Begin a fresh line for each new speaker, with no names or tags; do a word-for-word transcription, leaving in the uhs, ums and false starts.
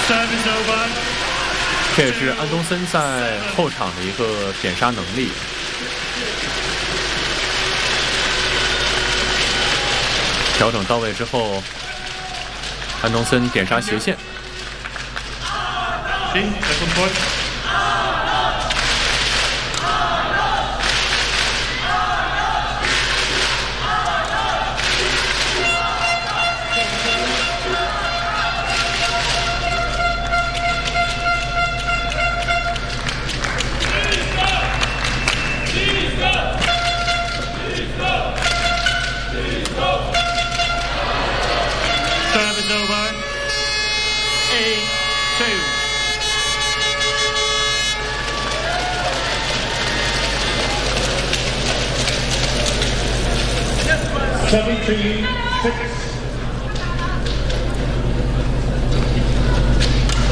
Service over.
这也是安东森在后场的一个点杀能力。调整到位之后，安东森点杀斜线。
See, second point. Service over. A two. Seventeen six.